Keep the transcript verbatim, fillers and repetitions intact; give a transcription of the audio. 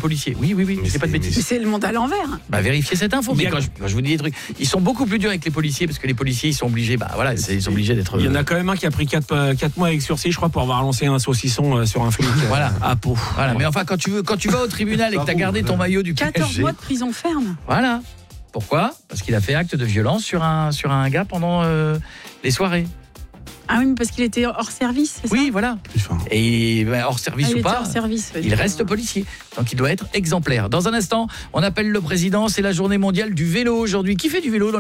policiers. Oui, oui, oui, Mais c'est pas de c'est- bêtises. Mais c'est le monde à l'envers. Bah, vérifiez cette info. Il y Mais a- quand je, quand je vous dis des trucs, ils sont beaucoup plus durs avec les policiers parce que les policiers, ils sont obligés, bah voilà, c'est- ils sont obligés d'être. Il y en a quand même un qui a pris quatre mois avec sursis, je crois, pour avoir lancé un saucisson euh, sur un flic euh, Voilà. à Pau. Voilà, mais enfin, quand tu veux, quand tu vas au tribunal et que tu as gardé ton maillot du P S G. quatorze mois de prison ferme. Voilà. Pourquoi ? Parce qu'il a fait acte de violence sur un, sur un gars pendant euh, les soirées. Ah oui, mais parce qu'il était hors service, c'est ça? Oui, voilà. Enfin, Et bah, hors service Ah, il ou était pas, hors service. ouais, il d'accord. reste policier. Donc il doit être exemplaire. Dans un instant, on appelle le président. C'est la journée mondiale du vélo aujourd'hui. Qui fait du vélo dans l'équipe ?